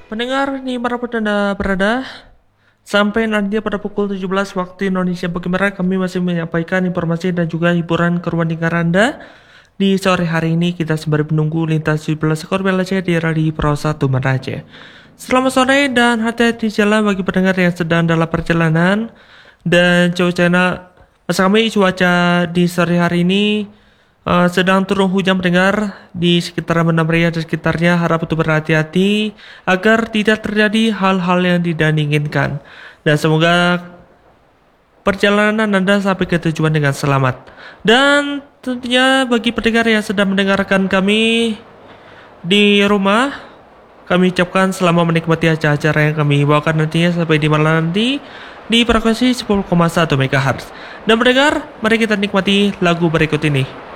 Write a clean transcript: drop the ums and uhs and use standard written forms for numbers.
Pendengar dimanapun Anda berada, sampai nanti pada pukul 17 waktu Indonesia bagian Barat kami masih menyampaikan informasi dan juga hiburan ke rumah dengar Anda. Di sore hari ini kita sembari menunggu lintas 17 ekor bel Aceh di Radio Pro 1 Banda Aceh. Selamat sore dan hati-hati jalan bagi pendengar yang sedang dalam perjalanan. Dan cuaca di sore hari ini sedang turun hujan pendengar di sekitar Bandar Raya dan sekitarnya. Harap untuk berhati-hati agar tidak terjadi hal-hal yang tidak diinginkan. Dan semoga perjalanan Anda sampai ke tujuan dengan selamat. Dan tentunya bagi pendengar yang sedang mendengarkan kami di rumah, kami ucapkan selamat menikmati acara-acara yang kami bawakan nantinya sampai di malam nanti di frekuensi 10,1 MHz. Dan pendengar, mari kita nikmati lagu berikut ini.